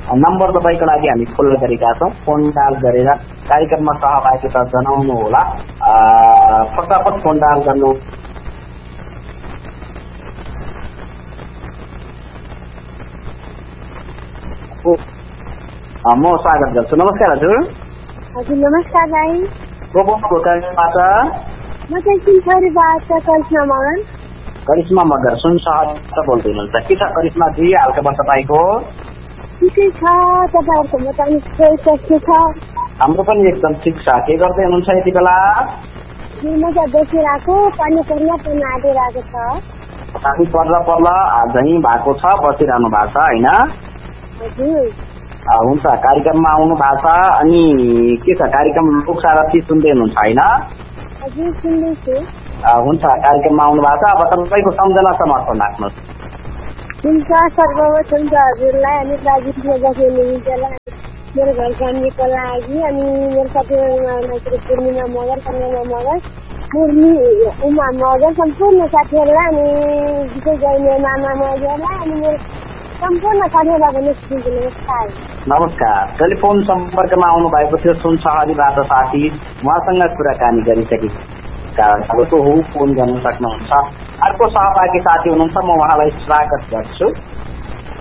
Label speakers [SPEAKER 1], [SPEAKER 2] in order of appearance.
[SPEAKER 1] Number तपाईँको लागि हामी खुल्ला गरेका छौँ। फोन डायल गरेर कार्यक्रममा सहभागिता जनाउनु होला। फटाफट फोन डायल गर्नु। म स्वागत गर्छु। नमस्कार हजुर।
[SPEAKER 2] हजुर नमस्कार भाइ।
[SPEAKER 1] को बोल्नुभयो कार्यक्रमबाट?
[SPEAKER 2] म चाहिँ सुनसरीबाट करिश्मा मगर।
[SPEAKER 1] करिश्मा मगर सुनसरीबाट बोल्दै हुनुहुन्छ। के छ करिश्माजी हालखबर तपाईँको?
[SPEAKER 2] ठिकै छ, तपाईँहरूकोमा पनि के छ?
[SPEAKER 1] हाम्रो पनि एकदम ठिक छ। के गर्दै हुनुहुन्छ यति बेला?
[SPEAKER 2] म त बसिरहेको, पानी पर्ला पनि आइरहेको छ।
[SPEAKER 1] पानी पर्ला झैँ भएको छ, बसिरहनु भएको छ होइन?
[SPEAKER 2] हजुर।
[SPEAKER 1] हुन्छ, कार्यक्रममा आउनु भएको छ। अनि के छ कार्यक्रम लोकसारथी सुन्दै हुनुहुन्छ होइन?
[SPEAKER 2] हजुर सुन्दैछु।
[SPEAKER 1] हुन्छ, कार्यक्रममा आउनु भएको छ। अब तपाईँको सम्झना समर्पण राख्नुहोस्।
[SPEAKER 2] हुन्छ, सर्वप्रथम त हजुरलाई अनि प्राविधिकमा बस्ने मित्रलाई, मेरो घर फ्यामिलीको लागि, अनि मेरो साथीहरू पूर्णिमा मगर, कन्या मगर, मुर्मी उमा मगर, सम्पूर्ण साथीहरूलाई, अनि विशेष गरी मेरो मामा मगरलाई, अनि मेरो सम्पूर्ण साथीहरूलाई पनि नमस्कार।
[SPEAKER 1] नमस्कार। टेलिफोन सम्पर्कमा आउनु भएको थियो सुनसरीबाट साथी, उहाँसँग कुराकानी गरिसकेका फोन गर्न सक्नुहुन्छ। अर्को सहभागी साथी हुनुहुन्छ, म उहाँलाई स्वागत गर्छु।